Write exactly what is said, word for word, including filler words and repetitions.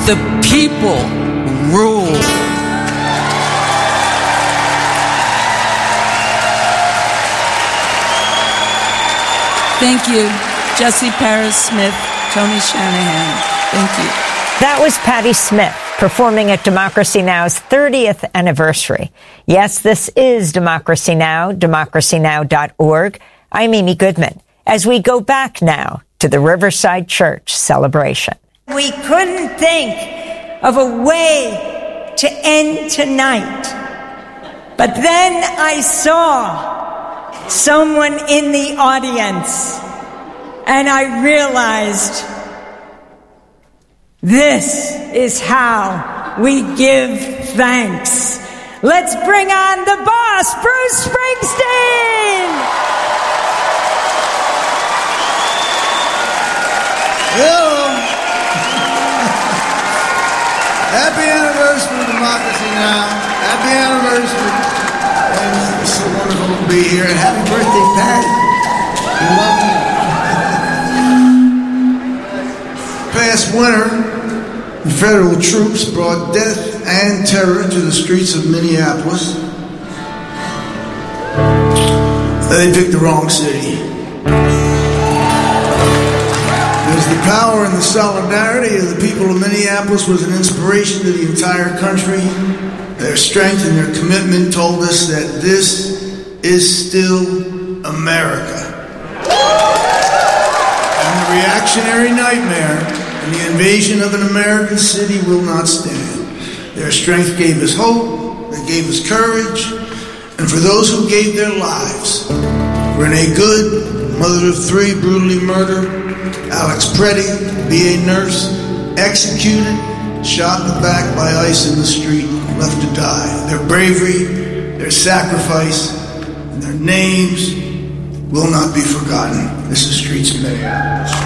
The people rule. Thank you, Jesse Paris Smith, Tony Shanahan. Thank you. That was Patti Smith performing at Democracy Now!'s thirtieth anniversary. Yes, this is Democracy Now!, democracy now dot org. I'm Amy Goodman, as we go back now to the Riverside Church celebration. We couldn't think of a way to end tonight. But then I saw someone in the audience, and I realized this is how we give thanks. Let's bring on the boss, Bruce Springsteen! Hello! Happy anniversary to Democracy Now! Happy anniversary! And it's so wonderful to be here. And happy birthday, Patty! We love you. Past winter, the federal troops brought death and terror to the streets of Minneapolis. They picked the wrong city. Because the power and the solidarity of the people of Minneapolis was an inspiration to the entire country. Their strength and their commitment told us that this is still America. And the reactionary nightmare and the invasion of an American city will not stand. Their strength gave us hope, they gave us courage, and for those who gave their lives, Renee Good, mother of three, brutally murdered, Alex Preddy, B A nurse, executed, shot in the back by ICE in the street, left to die. Their bravery, their sacrifice, and their names will not be forgotten. This is Streets of Minneapolis.